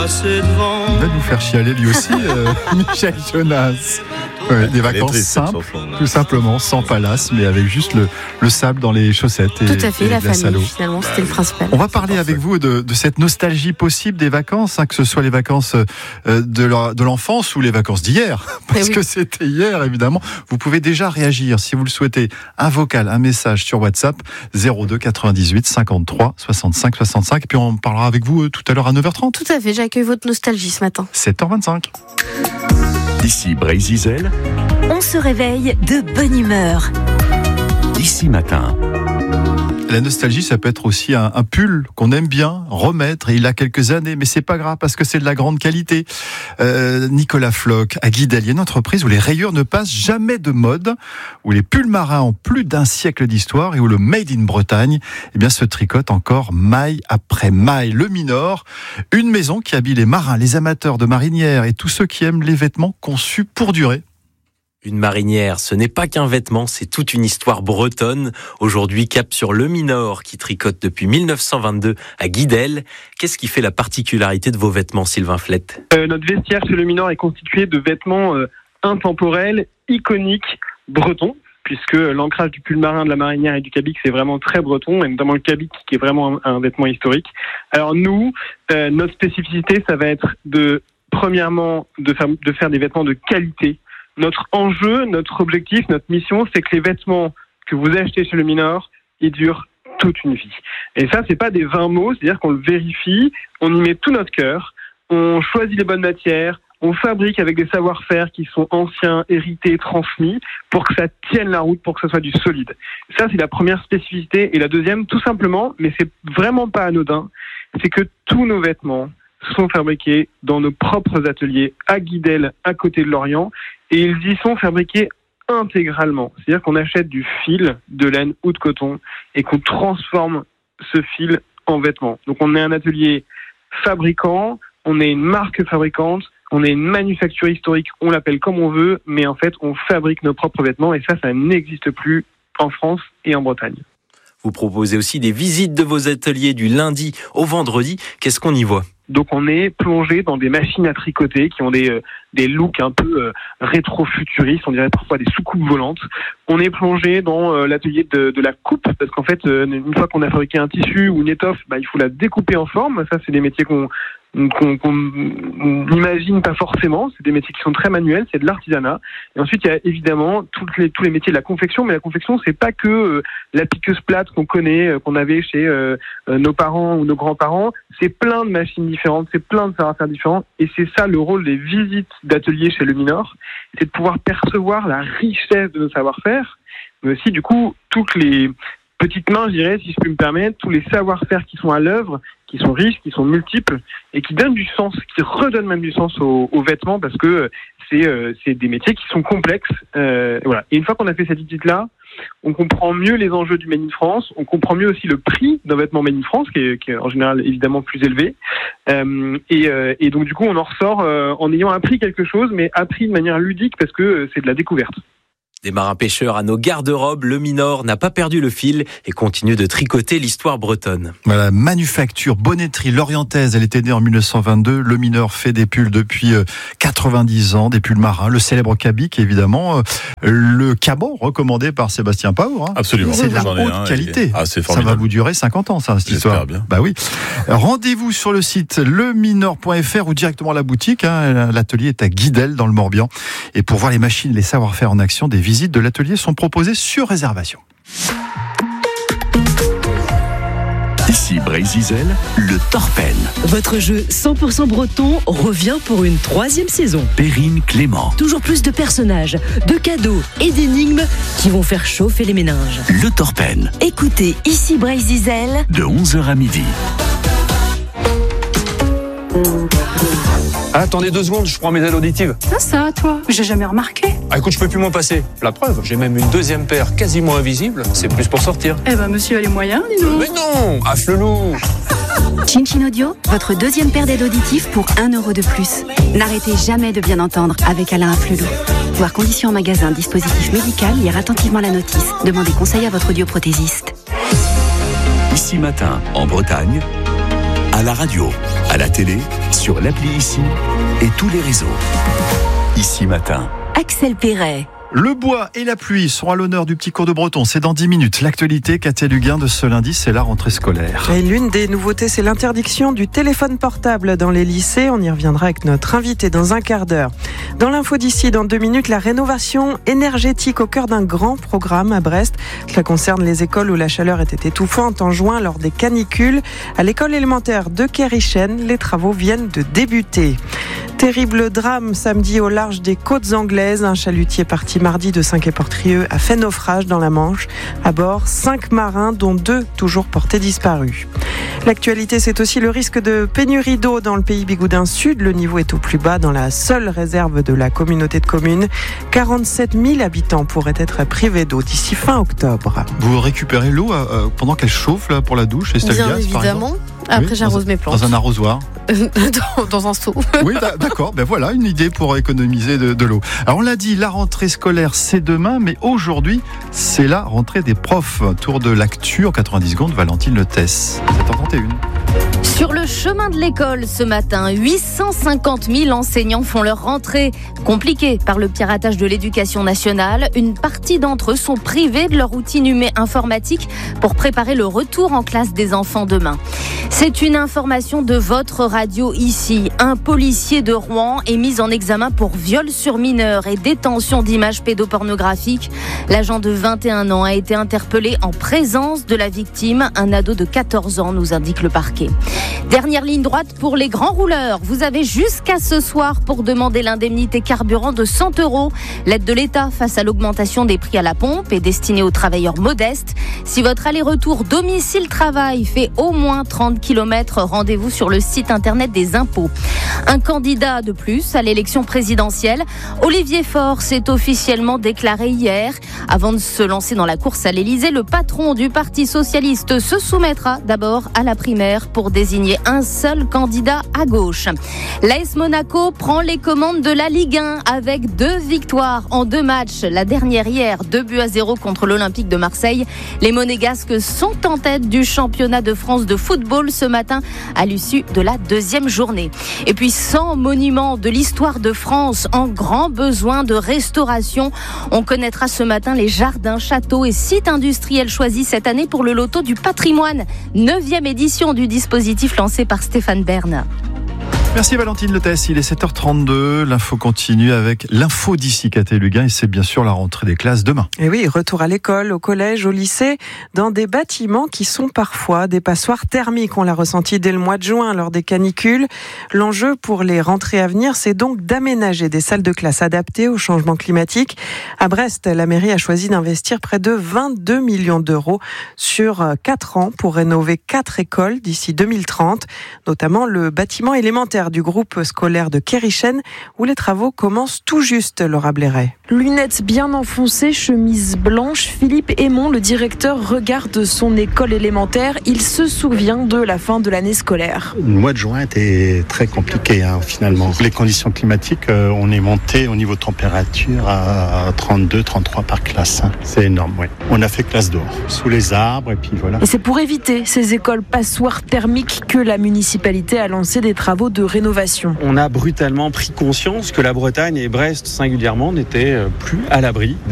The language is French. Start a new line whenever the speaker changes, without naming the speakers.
Il va nous faire chialer lui aussi, Michel Jonas. Ouais, des vacances simples, tout simplement, sans palace, mais avec juste le sable dans les chaussettes.
Tout à fait, la famille,
salaud.
finalement, c'était le principal.
On va parler avec vous de cette nostalgie possible des vacances, que ce soit les vacances de l'enfance ou les vacances d'hier, parce que c'était hier, évidemment. Vous pouvez déjà réagir, si vous le souhaitez, un vocal, un message sur WhatsApp, 02 98 53 65 65, et puis on parlera avec vous tout à l'heure à 9h30.
Tout à fait, j'accueille votre nostalgie ce matin.
7h25.
Ici Brésil,
on se réveille de bonne humeur.
Ici Matin.
La nostalgie, ça peut être aussi un pull qu'on aime bien remettre, et il a quelques années, mais c'est pas grave parce que c'est de la grande qualité. Nicolas Floch, à Guidel, il y a une entreprise où les rayures ne passent jamais de mode, où les pulls marins ont plus d'un siècle d'histoire et où le Made in Bretagne, se tricote encore maille après maille. Le Minor, une maison qui habille les marins, les amateurs de marinières et tous ceux qui aiment les vêtements conçus pour durer.
Une marinière, ce n'est pas qu'un vêtement, c'est toute une histoire bretonne. Aujourd'hui, cap sur le Minor, qui tricote depuis 1922 à Guidel. Qu'est-ce qui fait la particularité de vos vêtements, Sylvain Flette ?
Notre vestiaire chez le Minor est constitué de vêtements intemporels, iconiques, bretons, puisque l'ancrage du pull marin, de la marinière et du cabic, c'est vraiment très breton, et notamment le cabic, qui est vraiment un vêtement historique. Alors nous, notre spécificité, ça va être premièrement, de faire des vêtements de qualité. Notre enjeu, notre objectif, notre mission, c'est que les vêtements que vous achetez chez le Minor, ils durent toute une vie. Et ça, c'est pas des 20 mots, c'est-à-dire qu'on le vérifie, on y met tout notre cœur, on choisit les bonnes matières, on fabrique avec des savoir-faire qui sont anciens, hérités, transmis, pour que ça tienne la route, pour que ça soit du solide. Ça, c'est la première spécificité. Et la deuxième, tout simplement, mais c'est vraiment pas anodin, c'est que tous nos vêtements sont fabriqués dans nos propres ateliers à Guidel, à côté de Lorient, et ils y sont fabriqués intégralement. C'est-à-dire qu'on achète du fil, de laine ou de coton, et qu'on transforme ce fil en vêtements. Donc on est un atelier fabricant, on est une marque fabricante, on est une manufacture historique, on l'appelle comme on veut, mais en fait on fabrique nos propres vêtements, et ça n'existe plus en France et en Bretagne.
Vous proposez aussi des visites de vos ateliers du lundi au vendredi. Qu'est-ce qu'on y voit ?
Donc on est plongé dans des machines à tricoter qui ont des looks un peu rétro-futuristes, on dirait parfois des soucoupes volantes. On est plongé dans l'atelier de la coupe, parce qu'en fait, une fois qu'on a fabriqué un tissu ou une étoffe, il faut la découper en forme. Ça, c'est des métiers qu'on n'imagine pas forcément. C'est des métiers qui sont très manuels, c'est de l'artisanat. Et ensuite, il y a évidemment tous les métiers de la confection, mais la confection, c'est pas que la piqueuse plate qu'on connaît, qu'on avait chez nos parents ou nos grands-parents. C'est plein de machines différentes, c'est plein de savoir-faire différents, et c'est ça le rôle des visites d'ateliers chez le Minor, c'est de pouvoir percevoir la richesse de nos savoir-faire, mais aussi du coup toutes les petites mains, je dirais, si je peux me permettre, tous les savoir-faire qui sont à l'œuvre, qui sont riches, qui sont multiples, et qui donnent du sens, qui redonnent même du sens aux vêtements, parce que c'est des métiers qui sont complexes. Voilà. Et une fois qu'on a fait cette visite-là, on comprend mieux les enjeux du Made in France, on comprend mieux aussi le prix d'un vêtement Made in France, qui est en général évidemment plus élevé. Et donc du coup, on en ressort en ayant appris quelque chose, mais appris de manière ludique, parce que c'est de la découverte.
Des marins-pêcheurs à nos garde-robes, le Minor n'a pas perdu le fil et continue de tricoter l'histoire bretonne.
Voilà, manufacture, bonnetterie lorientaise, elle était née en 1922. Le Minor fait des pulls depuis 90 ans, des pulls marins, le célèbre cabic évidemment, le caban recommandé par Sébastien Paur.
Absolument.
C'est de la haute qualité.
C'est
ça va vous durer 50 ans, ça, cette histoire.
Bien.
Bah oui. Rendez-vous sur le site leminor.fr ou directement à la boutique. L'atelier est à Guidel dans le Morbihan. Et pour voir les machines, les savoir-faire en action, des visites de l'atelier sont proposées sur réservation.
Ici Brésil, le Torpen.
Votre jeu 100% breton revient pour une 3e saison.
Perrine Clément.
Toujours plus de personnages, de cadeaux et d'énigmes qui vont faire chauffer les méninges.
Le Torpen.
Écoutez Ici Brésil
de 11h à midi.
Attendez 2 secondes, je prends mes aides auditives.
Ça, toi, j'ai jamais remarqué.
Écoute, je peux plus m'en passer. La preuve, j'ai même une 2e paire quasiment invisible. C'est plus pour sortir.
Monsieur a les moyens, dis donc.
Mais non, affle-loup.
Chin Chin Audio, votre 2e paire d'aides auditives pour 1 € de plus. N'arrêtez jamais de bien entendre avec Alain Afflelou. Voir conditions en magasin, dispositif médical, lire attentivement la notice. Demandez conseil à votre audioprothésiste.
Ici Matin, en Bretagne, à la radio. À la télé, sur l'appli Ici et tous les réseaux. Ici Matin.
Axel Perret.
Le bois et la pluie sont à l'honneur du petit cours de breton. C'est dans 10 minutes. L'actualité, Katia Luguin, de ce lundi, c'est la rentrée scolaire.
Et l'une des nouveautés, c'est l'interdiction du téléphone portable dans les lycées. On y reviendra avec notre invité dans un quart d'heure. Dans l'info d'ici, dans 2 minutes, la rénovation énergétique au cœur d'un grand programme à Brest. Cela concerne les écoles où la chaleur était étouffante en juin lors des canicules. À l'école élémentaire de Kérichen, les travaux viennent de débuter. Terrible drame samedi au large des côtes anglaises. Un chalutier parti mardi de Saint-Quay-Portrieux a fait naufrage dans la Manche. À bord, 5 marins, dont 2 toujours portés disparus. L'actualité, c'est aussi le risque de pénurie d'eau dans le pays Bigoudin Sud. Le niveau est au plus bas dans la seule réserve de la communauté de communes. 47 000 habitants pourraient être privés d'eau d'ici fin octobre.
Vous récupérez l'eau pendant qu'elle chauffe là, pour la douche et
Bien évidemment. Après, j'arrose mes plantes.
Dans un arrosoir.
Dans un seau.
Oui, d'accord. Ben voilà, une idée pour économiser de l'eau. Alors, on l'a dit, la rentrée scolaire, c'est demain, mais aujourd'hui, c'est la rentrée des profs. Tour de l'actu en 90 secondes, Valentine Letesse. 7h31.
Sur le chemin de l'école ce matin, 850 000 enseignants font leur rentrée. Compliquée par le piratage de l'éducation nationale, une partie d'entre eux sont privés de leur outil informatique pour préparer le retour en classe des enfants demain. C'est une information de votre radio ici. Un policier de Rouen est mis en examen pour viol sur mineur et détention d'images pédopornographiques. L'agent de 21 ans a été interpellé en présence de la victime, un ado de 14 ans, nous indique le parquet. Dernière ligne droite pour les grands rouleurs. Vous avez jusqu'à ce soir pour demander l'indemnité carburant de 100 €. L'aide de l'État face à l'augmentation des prix à la pompe est destinée aux travailleurs modestes. Si votre aller-retour domicile-travail fait au moins 30 km, rendez-vous sur le site internet des impôts. Un candidat de plus à l'élection présidentielle, Olivier Faure, s'est officiellement déclaré hier. Avant de se lancer dans la course à l'Élysée, le patron du Parti socialiste se soumettra d'abord à la primaire pour désigner un seul candidat à gauche. L'AS Monaco prend les commandes de la Ligue 1 avec 2 victoires en 2 matchs. La dernière hier, 2-0 contre l'Olympique de Marseille. Les Monégasques sont en tête du championnat de France de football ce matin à l'issue de la 2e journée. Et puis 100 monuments de l'histoire de France en grand besoin de restauration. On connaîtra ce matin les jardins, châteaux et sites industriels choisis cette année pour le loto du patrimoine. 9e édition du dispositif lancé par Stéphane Bern.
Merci Valentine Letesse, il est 7h32, l'info continue avec l'info d'ici Katia Luguin et c'est bien sûr la rentrée des classes demain.
Et oui, retour à l'école, au collège, au lycée, dans des bâtiments qui sont parfois des passoires thermiques. On l'a ressenti dès le mois de juin lors des canicules. L'enjeu pour les rentrées à venir, c'est donc d'aménager des salles de classe adaptées au changement climatique. À Brest, la mairie a choisi d'investir près de 22 millions d'euros sur 4 ans pour rénover 4 écoles d'ici 2030, notamment le bâtiment élémentaire du groupe scolaire de Kérichen où les travaux commencent tout juste, Laura Blairet.
Lunettes bien enfoncées, chemise blanche, Philippe Aymon, le directeur, regarde son école élémentaire. Il se souvient de la fin de l'année scolaire.
Le mois de juin était très compliqué finalement. Les conditions climatiques, on est monté au niveau de température à 32, 33 par classe. C'est énorme, oui. On a fait classe dehors, sous les arbres et puis voilà.
Et c'est pour éviter ces écoles passoires thermiques que la municipalité a lancé des travaux de rénovation.
On a brutalement pris conscience que la Bretagne et Brest singulièrement n'étaient plus à l'abri